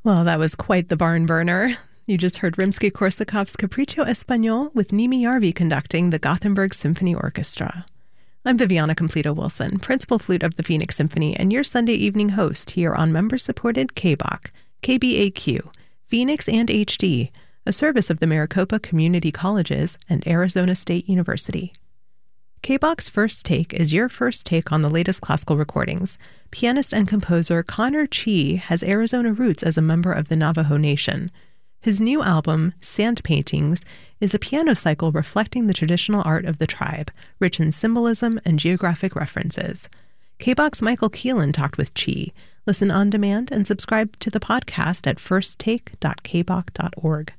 Well, that was quite the barn burner. You just heard Rimsky-Korsakov's Capriccio Espagnol with Nimi Yarvi conducting the Gothenburg Symphony Orchestra. I'm Viviana Completo-Wilson, principal flute of the Phoenix Symphony and your Sunday evening host here on member-supported KBAQ, KBAQ, Phoenix and HD, a service of the Maricopa Community Colleges and Arizona State University. KBAQ's First Take is your first take on the latest classical recordings. Pianist and composer Connor Chi has Arizona roots as a member of the Navajo Nation. His new album, Sand Paintings, is a piano cycle reflecting the traditional art of the tribe, rich in symbolism and geographic references. KBAQ's Michael Keelan talked with Chi. Listen on demand and subscribe to the podcast at firsttake.kbaq.org.